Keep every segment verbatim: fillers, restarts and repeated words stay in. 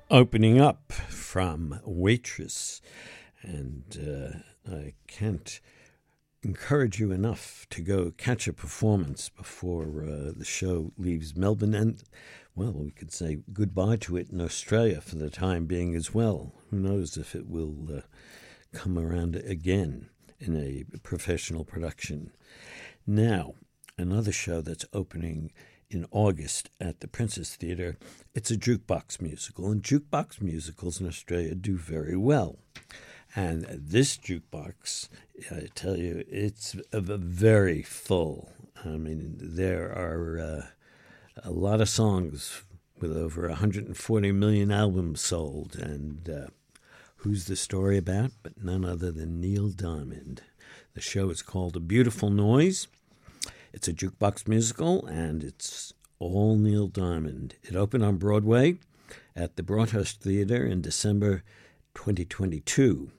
Opening up from Waitress. And uh, I can't encourage you enough to go catch a performance before uh, the show leaves Melbourne. And, well, we could say goodbye to it in Australia for the time being as well. Who knows if it will uh, come around again in a professional production. Now, another show that's opening in August at the Princess Theatre. It's a jukebox musical, and jukebox musicals in Australia do very well. And this jukebox, I tell you, it's a very full. I mean, there are uh, a lot of songs with over one hundred forty million albums sold. And uh, who's the story about? But none other than Neil Diamond. The show is called A Beautiful Noise. It's a jukebox musical, and it's all Neil Diamond. It opened on Broadway at the Broadhurst Theatre in December twenty twenty-two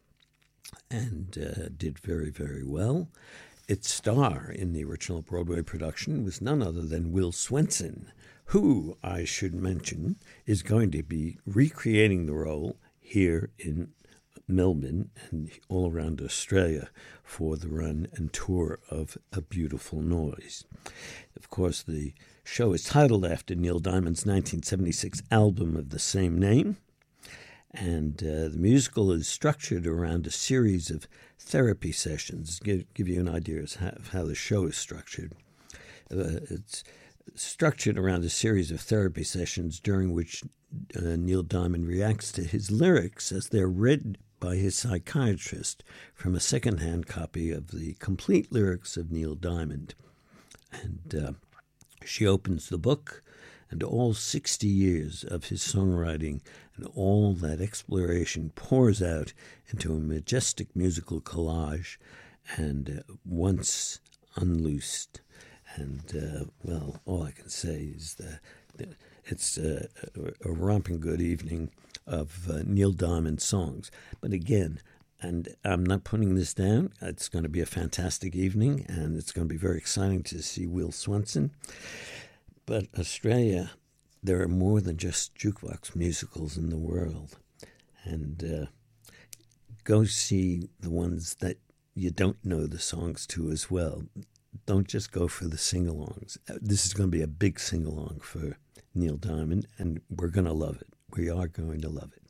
and uh, did very, very well. Its star in the original Broadway production was none other than Will Swenson, who, I should mention, is going to be recreating the role here in Melbourne and all around Australia for the run and tour of A Beautiful Noise. Of course, the show is titled after Neil Diamond's nineteen seventy-six album of the same name, and uh, the musical is structured around a series of therapy sessions. Give, give you an idea of how, of how the show is structured. Uh, it's structured around a series of therapy sessions during which uh, Neil Diamond reacts to his lyrics as they're read by his psychiatrist from a secondhand copy of the complete lyrics of Neil Diamond. And uh, she opens the book, and all sixty years of his songwriting and all that exploration pours out into a majestic musical collage, and uh, once unloosed. And, uh, well, all I can say is that it's uh, a, a romping good evening of uh, Neil Diamond songs. But again, and I'm not putting this down, it's going to be a fantastic evening, and it's going to be very exciting to see Will Swenson. But Australia, there are more than just jukebox musicals in the world. And uh, go see the ones that you don't know the songs to as well. Don't just go for the sing-alongs. This is going to be a big sing-along for Neil Diamond, and we're going to love it. We are going to love it.